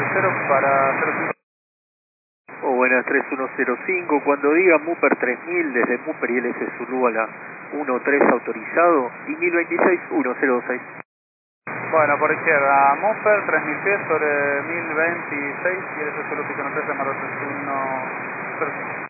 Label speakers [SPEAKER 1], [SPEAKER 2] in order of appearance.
[SPEAKER 1] para 05.
[SPEAKER 2] O buenas 3105, cuando diga Mupper 3000 desde Mupper y LS Zulu a la 13 autorizado y 1026 1026.
[SPEAKER 1] Bueno, por izquierda, Mupper 3000 pies sobre 1026 y LS Zulu piso 13, Marro 3105.